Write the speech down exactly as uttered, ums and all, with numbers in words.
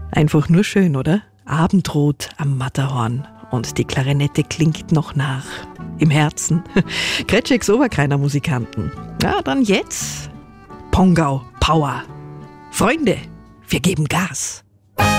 Einfach nur schön, oder? Abendrot am Matterhorn und die Klarinette klingt noch nach. Im Herzen. Kretscheks Oberkreiner Musikanten. Ja, dann jetzt Pongau Power. Freunde, wir geben Gas.